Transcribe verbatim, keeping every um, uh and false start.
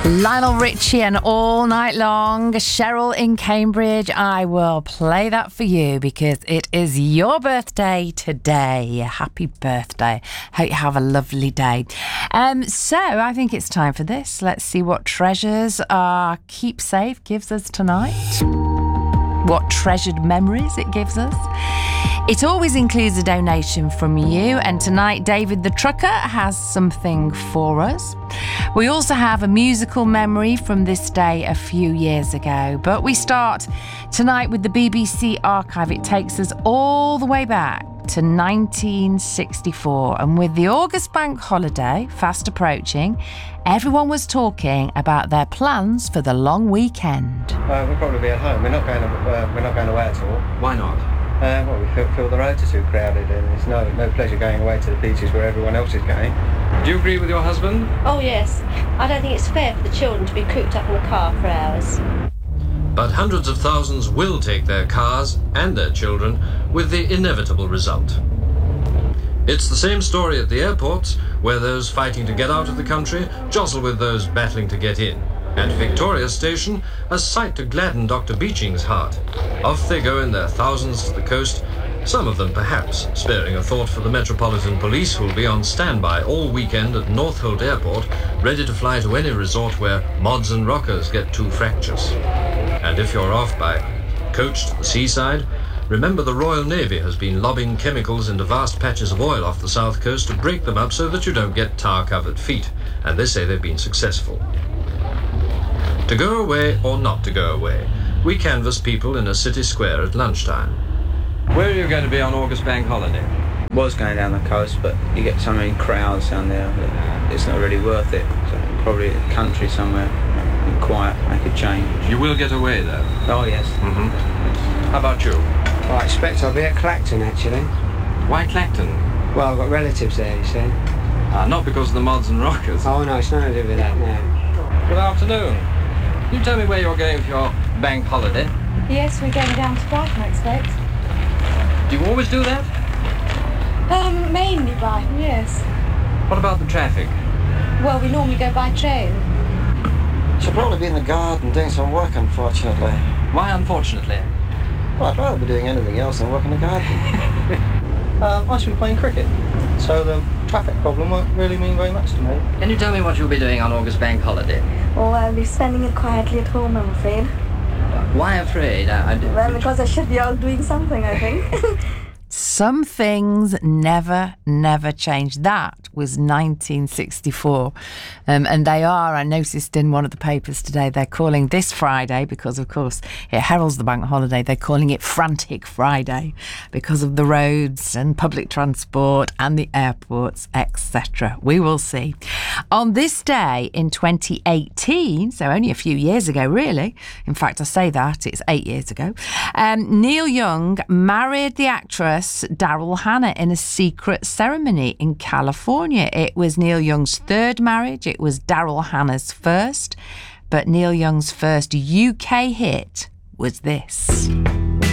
Lionel Richie and All Night Long. Cheryl in Cambridge, I will play that for you because it is your birthday today. Happy birthday. Hope you have a lovely day. Um, so I think it's time for this. Let's see what treasures our keepsake gives us tonight. What treasured memories it gives us. It always includes a donation from you, and tonight David the Trucker has something for us. We also have a musical memory from this day a few years ago, but we start tonight with the B B C archive. It takes us all the way back to nineteen sixty-four, and with the August bank holiday fast approaching, everyone was talking about their plans for the long weekend. Uh, we'll probably be at home. We're not going. To, uh, we're not going away at all. Why not? Uh, well, we feel, feel the roads are too crowded, and there's no no pleasure going away to the beaches where everyone else is going. Do you agree with your husband? Oh yes. I don't think it's fair for the children to be cooped up in a car for hours. But hundreds of thousands will take their cars and their children, with the inevitable result. It's the same story at the airports, where those fighting to get out of the country jostle with those battling to get in. At Victoria Station, a sight to gladden Doctor Beeching's heart. Off they go in their thousands to the coast, some of them perhaps sparing a thought for the Metropolitan Police, who'll be on standby all weekend at Northolt Airport, ready to fly to any resort where mods and rockers get too fractious. And if you're off by coach to the seaside, remember the Royal Navy has been lobbing chemicals into vast patches of oil off the south coast to break them up so that you don't get tar-covered feet, and they say they've been successful. To go away or not to go away, we canvass people in a city square at lunchtime. Where are you going to be on August bank holiday? Was going down the coast, but you get so many crowds down there that it's not really worth it. So probably a country somewhere, be quiet, make a change. You will get away though? Oh yes. Mm-hmm. How about you? Well, I expect I'll be at Clacton actually. Why Clacton? Well, I've got relatives there, you see. Ah, not because of the mods and rockers. Oh no, it's nothing to do with that, no. Good afternoon. Can you tell me where you're going for your bank holiday? Yes, we're going down to Brighton, I expect. Do you always do that? Um, mainly Brighton, yes. What about the traffic? Well, we normally go by train. Should probably be in the garden doing some work, unfortunately. Why unfortunately? Well, I'd rather be doing anything else than work in the garden. um, I should be playing cricket, so the traffic problem won't really mean very much to me. Can you tell me what you'll be doing on August bank holiday? Well, I'll be spending it quietly at home, I'm afraid. Why afraid? I, I well, because I should be out doing something, I think. Some things never, never change. That was nineteen sixty-four. Um, and they are, I noticed in one of the papers today, they're calling this Friday, because of course it heralds the bank holiday, they're calling it Frantic Friday because of the roads and public transport and the airports, et cetera. We will see. On this day in twenty eighteen, so only a few years ago really, in fact I say that, it's eight years ago, um, Neil Young married the actress Daryl Hannah in a secret ceremony in California. It was Neil Young's third marriage. It was Daryl Hannah's first. But Neil Young's first U K hit was this.